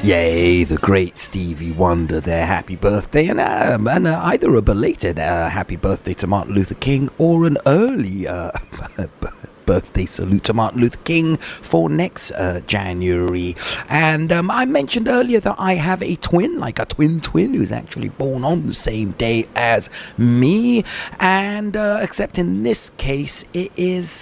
Yay, the great Stevie Wonder there. Happy birthday. And either a belated happy birthday to Martin Luther King or an early birthday salute to Martin Luther King for next January. And I mentioned earlier that I have a twin, like a twin who's actually born on the same day as me. And except in this case, it is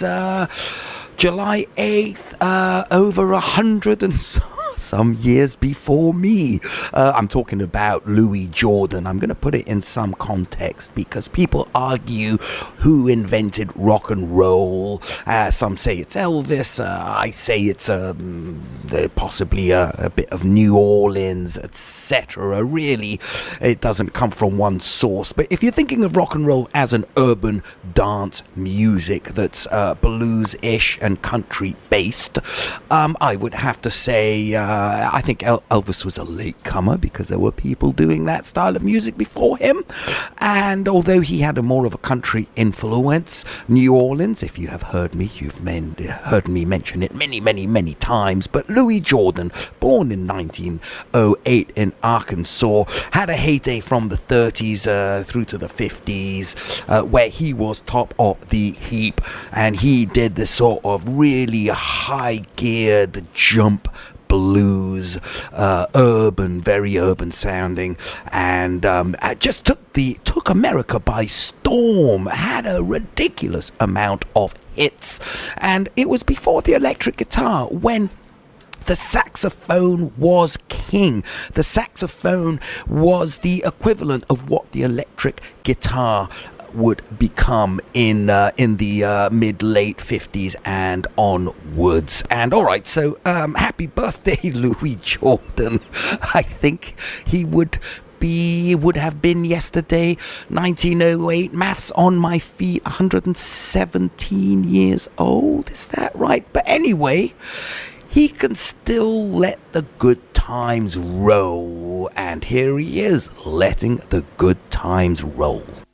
July 8th, over 100 and some years before me. I'm talking about Louis Jordan. I'm going to put it in some context because people argue who invented rock and roll. Some say it's Elvis. I say it's possibly a bit of New Orleans, etc. Really, it doesn't come from one source. But if you're thinking of rock and roll as an urban dance music that's blues-ish and country-based, I would have to say I think Elvis was a latecomer because there were people doing that style of music before him. And although he had more of a country influence, New Orleans, if you have heard me, you've heard me mention it many times. But Louis Jordan, born in 1908 in Arkansas, had a heyday from the 30s through to the 50s, where he was top of the heap. And he did this sort of really high-geared jump blues, very urban sounding, and just took America by storm. Had a ridiculous amount of hits, and it was before the electric guitar when the saxophone was king. The saxophone was the equivalent of what the electric guitar would become in the mid-late 50s and onwards. And alright, so happy birthday, Louis Jordan. I think he would have been yesterday, 1908, maths on my feet, 117 years old, is that right? But anyway, he can still let the good times roll, and here he is, letting the good times roll.